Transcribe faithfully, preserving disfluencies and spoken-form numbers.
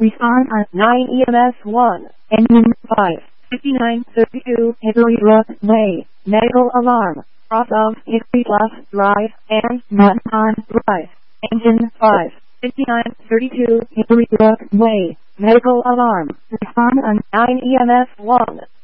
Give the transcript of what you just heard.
Respond on nine E M S one. Engine five. fifty-nine thirty-two Hickory Brook Way. Medical alarm. Off of Hickory Bluff Drive and Mount Pond Drive. Engine five. fifty-nine thirty-two Hickory Brook Way. Medical alarm. Respond on nine E M S one.